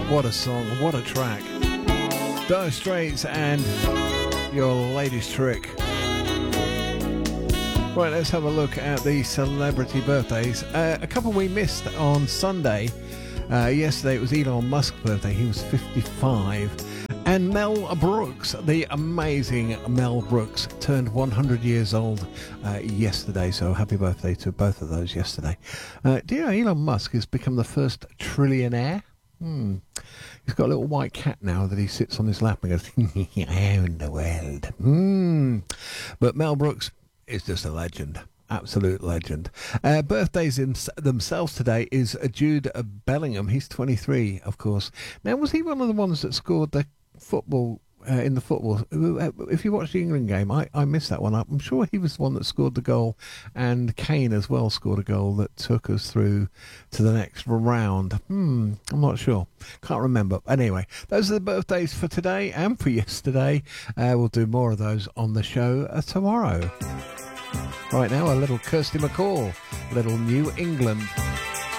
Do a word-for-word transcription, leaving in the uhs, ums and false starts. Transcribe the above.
What a song, what a track. Dire Straits and Your Lady's Trick. Right, let's have a look at the celebrity birthdays. Uh, a couple we missed on Sunday. Uh, yesterday it was Elon Musk's birthday. He was fifty-five. And Mel Brooks, the amazing Mel Brooks, turned one hundred years old uh, yesterday. So happy birthday to both of those yesterday. Uh, do you know Elon Musk has become the first trillionaire? Hmm. He's got a little white cat now that he sits on his lap and goes, I own the world. Hmm. But Mel Brooks is just a legend. Absolute legend. Uh, birthdays in themselves today is Jude Bellingham. He's twenty-three, of course. Now, was he one of the ones that scored the football uh, in the football? If you watched the England game, I, I missed that one up. I'm sure he was the one that scored the goal, and Kane as well scored a goal that took us through to the next round. Hmm, I'm not sure. Can't remember. Anyway, those are the birthdays for today and for yesterday. Uh, we'll do more of those on the show uh, tomorrow. Right now, a little Kirsty MacColl, little New England.